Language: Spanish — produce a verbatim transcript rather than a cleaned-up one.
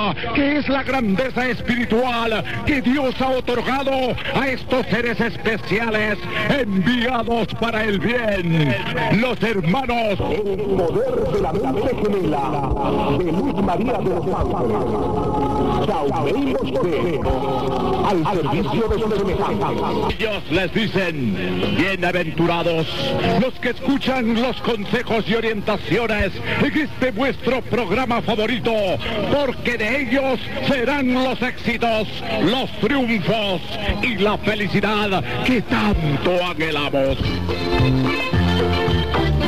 vida, que es la grandeza espiritual que Dios ha otorgado a estos seres especiales enviados para el bien. Los hermanos. El poder de la mente gemela de Luz María de los Ángeles. Saumeros de al servicio de sus semejantes. Ellos les dicen, bienaventurados los que escuchan los consejos y orientaciones en este vuestro programa favorito, porque de ellos serán los éxitos, los triunfos y la felicidad que tanto anhelamos.